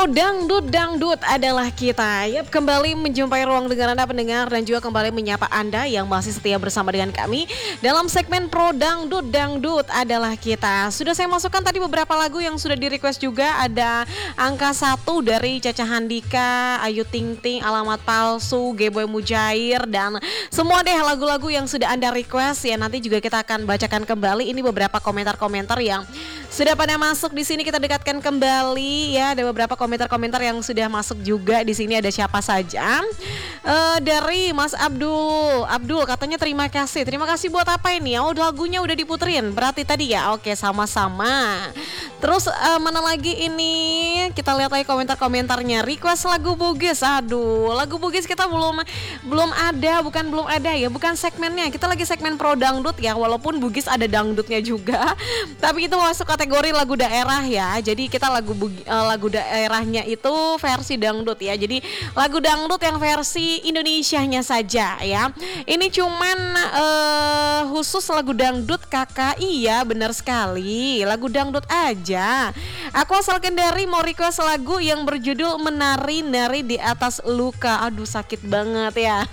Pro Dangdut Dangdut adalah kita. Yap, kembali menjumpai ruang dengar Anda pendengar dan juga kembali menyapa Anda yang masih setia bersama dengan kami dalam segmen Pro Dangdut Dangdut adalah kita. Sudah saya masukkan tadi beberapa lagu yang sudah di request juga. Ada Angka 1 dari Caca Handika, Ayu Ting Ting, Alamat Palsu, Gboy Mujair, dan semua deh lagu-lagu yang sudah Anda request ya. Nanti juga kita akan bacakan kembali ini beberapa komentar-komentar yang sudah pada masuk di sini, kita dekatkan kembali ya. Ada beberapa komentar-komentar yang sudah masuk juga di sini. Ada siapa saja? Dari Mas Abdul. Abdul katanya terima kasih. Terima kasih buat apa ini? Oh, lagunya udah diputerin. Berarti tadi ya. Oke, sama-sama. Terus mana lagi ini? Kita lihat lagi komentar-komentarnya. Request lagu Bugis. Aduh, lagu Bugis kita belum ada, belum ada ya. Bukan segmennya. Kita lagi segmen Pro Dangdut ya. Walaupun Bugis ada dangdutnya juga. Tapi itu masuk kategori lagu daerah ya. Jadi kita lagu daerahnya itu versi dangdut ya. Jadi lagu dangdut yang versi Indonesianya saja ya. Ini cuman khusus lagu dangdut kakak. Iya benar sekali, lagu dangdut aja. Aku asal Kendari mau request lagu yang berjudul Menari-nari di Atas Luka. Aduh sakit banget ya.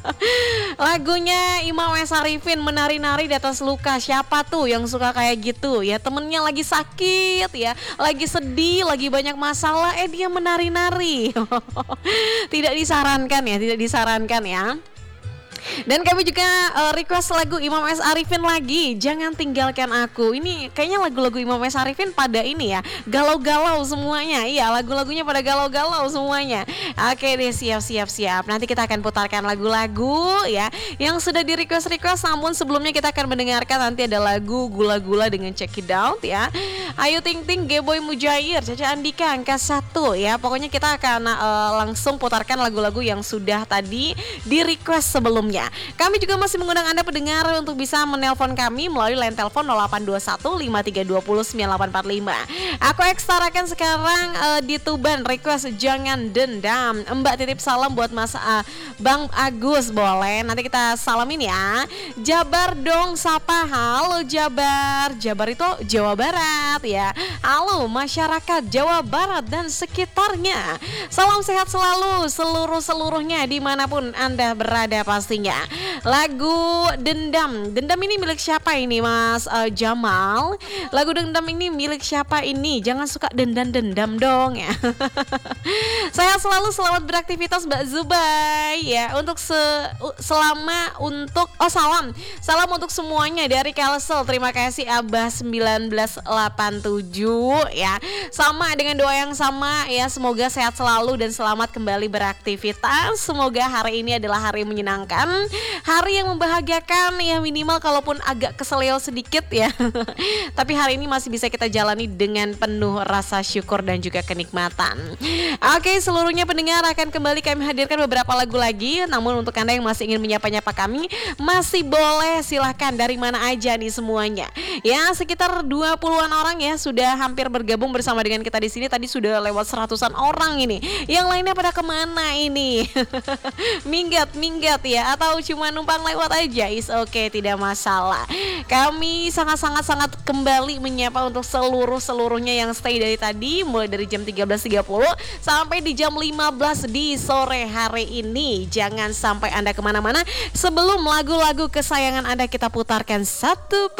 Lagunya Imam S. Arifin, Menari-nari di Atas Luka. Siapa tuh yang suka kayak gitu ya? Temennya lagi sakit ya, lagi sedih, lagi banyak masalah, dia menari-nari. Tidak disarankan ya. Dan kami juga request lagu Imam S. Arifin lagi, Jangan Tinggalkan Aku. Ini kayaknya lagu-lagu Imam S. Arifin pada ini ya, galau-galau semuanya. Iya, lagu-lagunya pada galau-galau semuanya. Oke deh, siap. Nanti kita akan putarkan lagu-lagu ya yang sudah di request. Namun sebelumnya kita akan mendengarkan nanti ada lagu Gula-Gula dengan Check It Out ya. Ayu Ting Ting, Gboy Mujair, Caca Handika, Angka 1 ya. Pokoknya kita akan langsung putarkan lagu-lagu yang sudah tadi di request sebelumnya. Kami juga masih mengundang Anda pendengar untuk bisa menelpon kami melalui line telepon 0821 5320 9845. Aku ekstrakan sekarang di Tuban request Jangan Dendam. Mbak titip salam buat Mas Bang Agus, boleh? Nanti kita salamin ya. Jabar dong sapa. Halo Jabar. Jabar itu Jawa Barat ya. Halo masyarakat Jawa Barat dan sekitarnya. Salam sehat selalu seluruhnya dimanapun Anda berada pastinya. Lagu Dendam ini milik siapa ini Mas Jamal? Lagu Dendam ini milik siapa ini? Jangan suka dendam dong ya. Saya selalu selamat beraktivitas Mbak Zubai ya. Untuk salam untuk semuanya dari Kalsel. Terima kasih Abah 1987 ya. Sama dengan doa yang sama ya. Semoga sehat selalu dan selamat kembali beraktivitas. Semoga hari ini adalah hari menyenangkan, hari yang membahagiakan ya, minimal kalaupun agak keseleo sedikit ya. Tapi hari ini masih bisa kita jalani dengan penuh rasa syukur dan juga kenikmatan. Oke, seluruhnya pendengar akan kembali kami hadirkan beberapa lagu lagi. Namun untuk Anda yang masih ingin menyapa-nyapa kami, masih boleh, silahkan dari mana aja nih semuanya. Ya, sekitar 20-an orang ya sudah hampir bergabung bersama dengan kita di sini. Tadi sudah lewat 100-an orang ini. Yang lainnya pada kemana ini? minggat ya, atau cuma numpang lewat aja, is oke, tidak masalah. Kami sangat kembali menyapa untuk seluruhnya yang stay dari tadi, mulai dari jam 13.30 sampai di jam 15 di sore hari ini. Jangan sampai Anda kemana-mana. Sebelum lagu-lagu kesayangan Anda kita putarkan satu